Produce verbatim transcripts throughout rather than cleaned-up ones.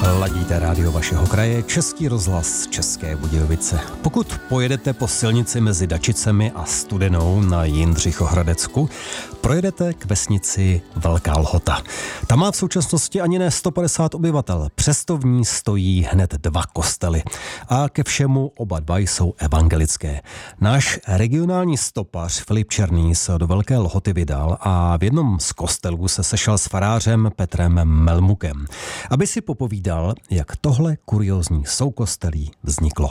Ladíte rádio vašeho kraje, Český rozhlas České Budějovice. Pokud pojedete po silnici mezi Dačicemi a Studenou na Jindřichohradecku, projedete k vesnici Velká Lhota. Ta má v současnosti ani ne sto padesát obyvatel, přesto v ní stojí hned dva kostely. A ke všemu oba dva jsou evangelické. Náš regionální stopař Filip Černý se do Velké Lhoty vydal a v jednom z kostelů se sešel s farářem Petrem Melmukem, aby si popovídal, jak tohle kuriózní soukostelí vzniklo.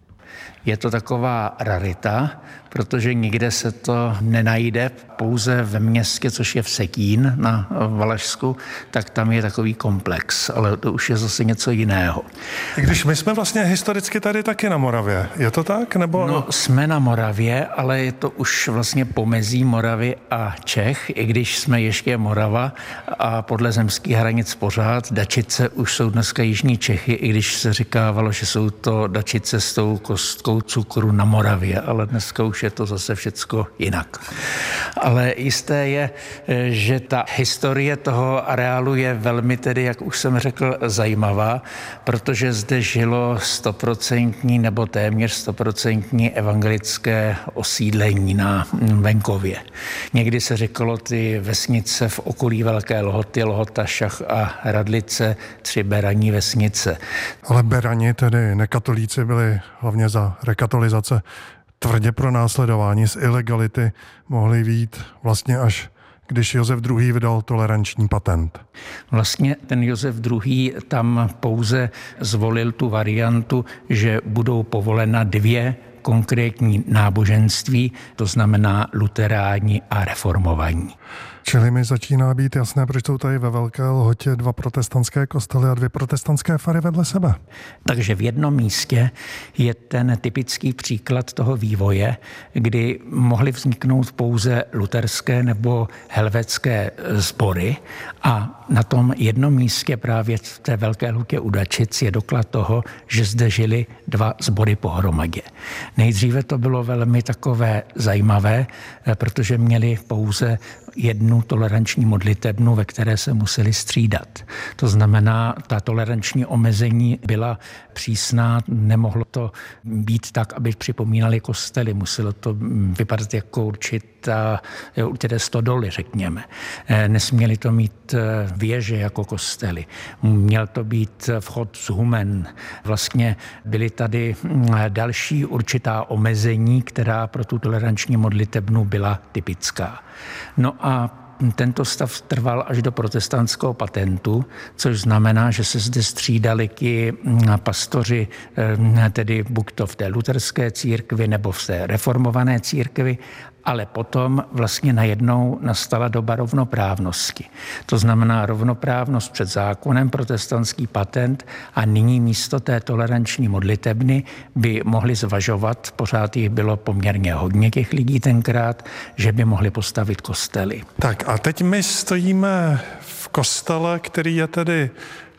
Je to taková rarita, protože nikde se to nenajde, pouze ve městě, což je Vsetín na Valašsku, tak tam je takový komplex, ale to už je zase něco jiného. Když my jsme vlastně historicky tady taky na Moravě, je to tak? Nebo... No, jsme na Moravě, ale je to už vlastně pomezí Moravy a Čech, i když jsme ještě Morava a podle zemských hranic pořád. Dačice už jsou dneska jižní Čechy, i když se říkávalo, že jsou to Dačice s tou kostkou cukru na Moravě, ale dneska už je to zase všecko jinak. Ale jisté je, že ta historie toho areálu je velmi tedy, jak už jsem řekl, zajímavá, protože zde žilo stoprocentní nebo téměř stoprocentní evangelické osídlení na venkově. Někdy se říkalo ty vesnice v okolí Velké Lhoty, Lhota, Šach a Radlice, tři beranní vesnice. Ale berani, tedy nekatolíci, byli hlavně za rekatolizace tvrdě pronásledování, z ilegality mohli vyjít vlastně až když Josef druhý. Vydal toleranční patent. Vlastně ten Josef druhý. tam pouze zvolil tu variantu, že budou povolena dvě konkrétní náboženství, to znamená luteráni a reformovaní. Čili mi začíná být jasné, proč jsou tady ve Velké Lhotě dva protestantské kostely a dvě protestantské fary vedle sebe. Takže v jednom místě je ten typický příklad toho vývoje, kdy mohly vzniknout pouze luterské nebo helvetské sbory a na tom jednom místě právě v té Velké Lhotě u Dačic je doklad toho, že zde žili dva sbory pohromadě. Nejdříve to bylo velmi takové zajímavé, protože měli pouze jednu toleranční modlitebnu, ve které se museli střídat. To znamená, ta toleranční omezení byla přísná, nemohlo to být tak, aby připomínali kostely, muselo to vypadat jako určitá, určité stodoly, řekněme. Nesměli to mít věže jako kostely. Měl to být vchod z humen. Vlastně byly tady další určitá omezení, která pro tu toleranční modlitebnu byla typická. No a tento stav trval až do protestantského patentu, což znamená, že se zde střídali ti pastoři, tedy buď to v té luterské církvi nebo v té reformované církvi, ale potom vlastně najednou nastala doba rovnoprávnosti. To znamená rovnoprávnost před zákonem, protestantský patent a nyní místo té toleranční modlitebny by mohli zvažovat, pořád jich bylo poměrně hodně těch lidí tenkrát, že by mohli postavit kostely. Tak a teď my stojíme v kostele, který je tedy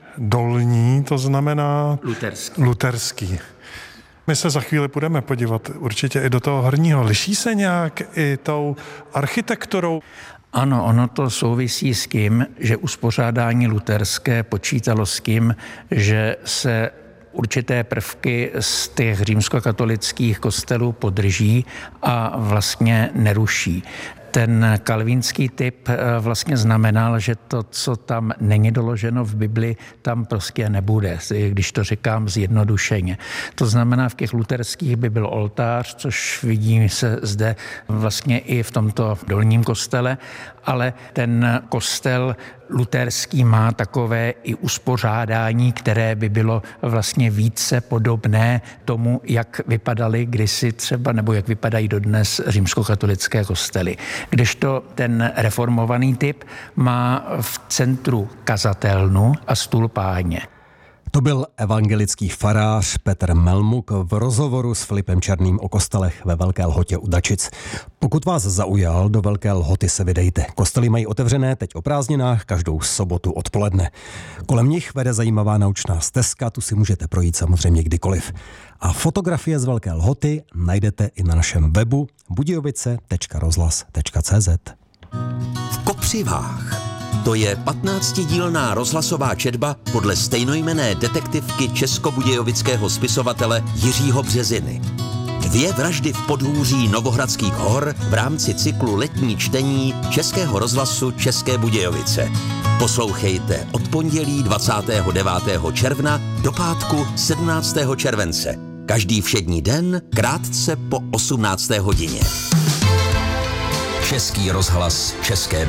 dolní, to znamená luterský. luterský. My se za chvíli budeme podívat určitě i do toho horního. Liší se nějak i tou architekturou? Ano, ono to souvisí s tím, že uspořádání luterské počítalo s tím, že se určité prvky z těch římskokatolických kostelů podrží a vlastně neruší. Ten kalvínský typ vlastně znamenal, že to, co tam není doloženo v Bibli, tam prostě nebude, když to říkám zjednodušeně. To znamená, v těch luterských by byl oltář, což vidí se zde vlastně i v tomto dolním kostele, ale ten kostel luterský má takové i uspořádání, které by bylo vlastně více podobné tomu, jak vypadaly kdysi třeba, nebo jak vypadají dodnes římskokatolické kostely. Kdežto ten reformovaný typ má v centru kazatelnu a stůl páně. To byl evangelický farář Petr Melmuk v rozhovoru s Filipem Černým o kostelech ve Velké Lhotě u Dačic. Pokud vás zaujal, do Velké Lhoty se vydejte. Kostely mají otevřené teď o prázdninách každou sobotu odpoledne. Kolem nich vede zajímavá naučná stezka, tu si můžete projít samozřejmě kdykoliv. A fotografie z Velké Lhoty najdete i na našem webu budějovice tečka rozhlas tečka cé zet. V Kopřivách. To je patnáctidílná rozhlasová četba podle stejnojmenné detektivky českobudějovického spisovatele Jiřího Březiny. Dvě vraždy v podhůří Novohradských hor v rámci cyklu Letní čtení Českého rozhlasu České Budějovice. Poslouchejte od pondělí dvacátého devátého června do pátku sedmnáctého července. Každý všední den krátce po osmnácté hodině. Český rozhlas České